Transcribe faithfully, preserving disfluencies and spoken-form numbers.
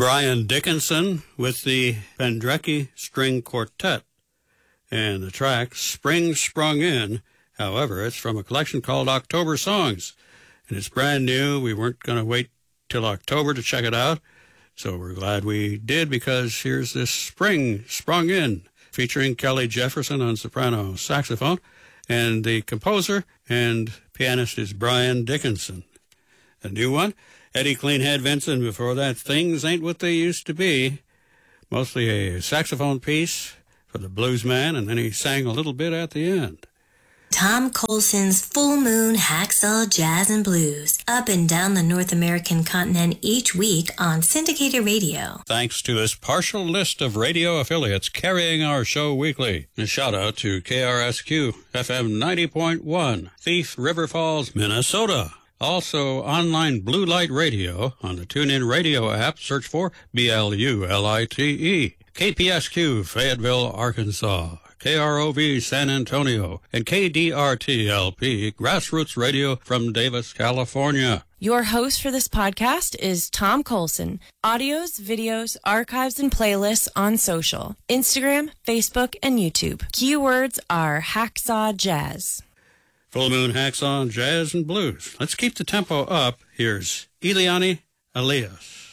Brian Dickinson with the Pendrecki String Quartet. And the track, Spring Sprung In. However, it's from a collection called October Songs. And it's brand new. We weren't going to wait till October to check it out. So we're glad we did, because here's this Spring Sprung In, featuring Kelly Jefferson on soprano saxophone. And the composer and pianist is Brian Dickinson. A new one, Eddie Cleanhead Vinson. Before that, Things Ain't What They Used to Be. Mostly a saxophone piece for the blues man, and then he sang a little bit at the end. Tom Colson's Full Moon Hacksaw Jazz and Blues, up and down the North American continent each week on syndicated radio. Thanks to this partial list of radio affiliates carrying our show weekly. A shout out to K R S Q F M ninety point one, Thief River Falls, Minnesota. Also, online Blue Light Radio on the TuneIn Radio app. Search for B L U L I T E. K P S Q, Fayetteville, Arkansas. K R O V, San Antonio. And K D R T L P, Grassroots Radio from Davis, California. Your host for this podcast is Tom Colson. Audios, videos, archives, and playlists on social. Instagram, Facebook, and YouTube. Keywords are Hacksaw Jazz. Full Moon Hacksaw Jazz and Blues. Let's keep the tempo up. Here's Eliane Elias.